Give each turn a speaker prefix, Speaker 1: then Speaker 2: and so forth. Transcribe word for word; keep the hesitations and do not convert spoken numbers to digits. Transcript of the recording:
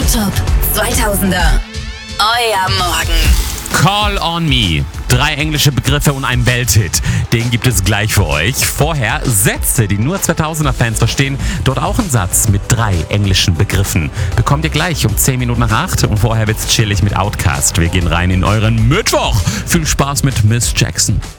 Speaker 1: Top zweitausender. Euer Morgen.
Speaker 2: Call on Me. Drei englische Begriffe und ein Welthit. Den gibt es gleich für euch. Vorher Sätze, die nur zweitausender-Fans verstehen. Dort auch ein Satz mit drei englischen Begriffen. Bekommt ihr gleich um zehn Minuten nach acht. Und vorher wird's chillig mit Outkast. Wir gehen rein in euren Mittwoch. Viel Spaß mit Miss Jackson.